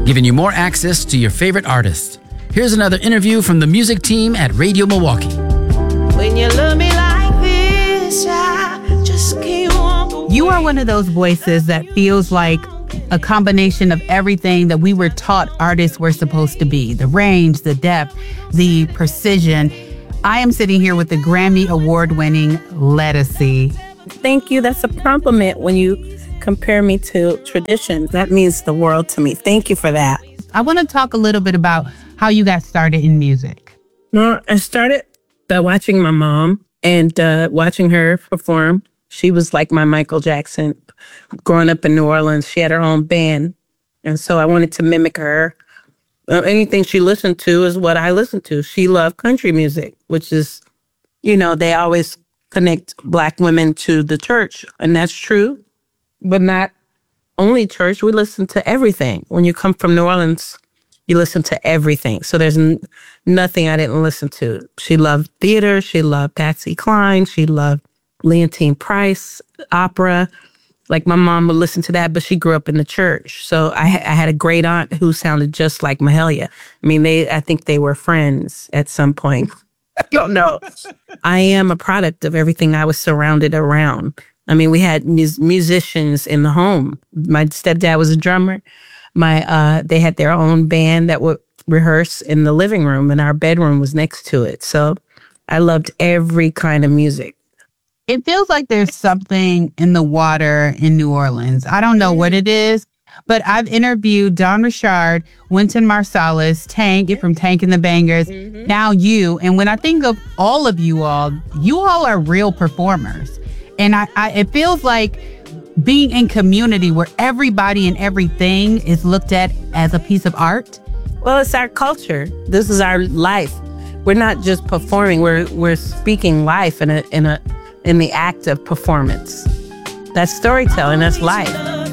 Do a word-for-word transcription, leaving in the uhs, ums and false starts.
giving you more access to your favorite artists. Here's another interview from the music team at Radio Milwaukee. When you love me like this, I just can't walk away. You are one of those voices that feels like a combination of everything that we were taught artists were supposed to be. The range, the depth, the precision. I am sitting here with the Grammy Award-winning Ledisi. Thank you. That's a compliment when you compare me to tradition. That means the world to me. Thank you for that. I want to talk a little bit about how you got started in music. No, I started by watching my mom and uh, watching her perform. She was like my Michael Jackson. Growing up in New Orleans, she had her own band. And so I wanted to mimic her. Uh, anything she listened to is what I listened to. She loved country music, which is, you know, they always connect Black women to the church. And that's true, but not only church. We listen to everything. When you come from New Orleans, you listen to everything. So there's n- nothing I didn't listen to. She loved theater. She loved Patsy Cline. She loved Leontyne Price, opera. Like my mom would listen to that, but she grew up in the church. So I, ha- I had a great aunt who sounded just like Mahalia. I mean, they. I think they were friends at some point. I don't know. I am a product of everything I was surrounded around. I mean, we had mus- musicians in the home. My stepdad was a drummer. My uh, they had their own band that would rehearse in the living room, and our bedroom was next to it. So I loved every kind of music. It feels like there's something in the water in New Orleans. I don't know what it is, but I've interviewed Dawn Richard, Wynton Marsalis, Tank from Tank and the Bangers, mm-hmm. now you. And when I think of all of you all, you all are real performers. And I, I it feels like being in community where everybody and everything is looked at as a piece of art. Well, it's our culture. This is our life. We're not just performing. We're we're speaking life in a in a in the act of performance. That's storytelling. That's life.